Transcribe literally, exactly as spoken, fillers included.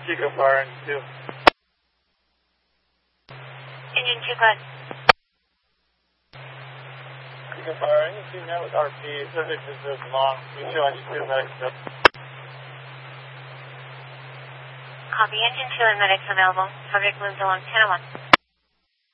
Chico Fire, engine two. Engine two, good. Chico Fire, engine two now with R P. Subject is this long. We show engine two medics up. Copy, engine two and medics available. Subject moves along ten oh one.